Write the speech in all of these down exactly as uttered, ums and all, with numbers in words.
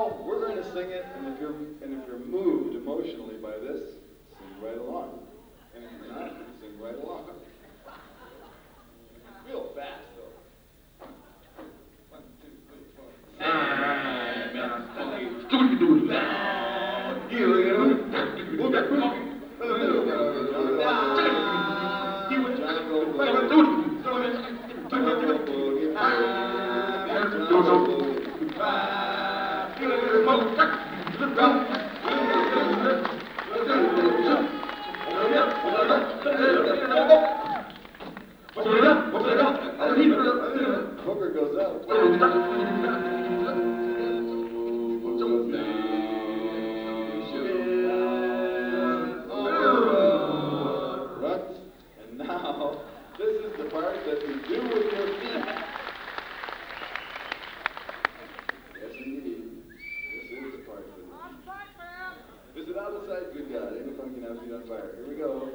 now we're going to sing it, and if you're and if you're moved emotionally by this, sing right along. And if you're not, sing right along. Real fast though. One, two, three, four. I'm a do down. Hooker goes up. And now, this is the part that you do with your feet. Yes, indeed. This is the part for the feet. Is it out of sight? Good God. Ain't no fun can have feet on fire. Here we go.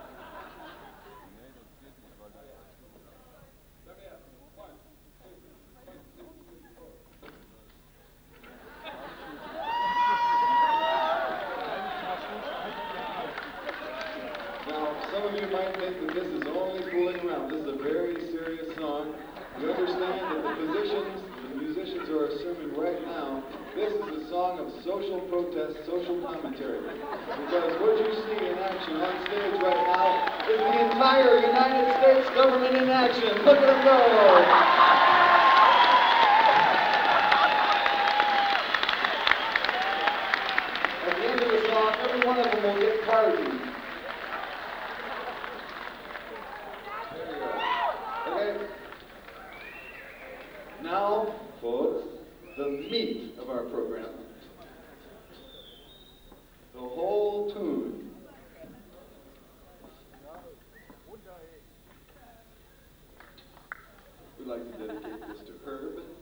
Some of you might think that this is only fooling around. This is a very serious song. You understand that the physicians, the musicians are assuming right now, this is a song of social protest, social commentary. Because what you see in action on stage right now is the entire United States government in action. Look at them go! At the end of the song, every one of them will get pardoned. Now, folks, the meat of our program. The whole tune. We'd like to dedicate this to Herb.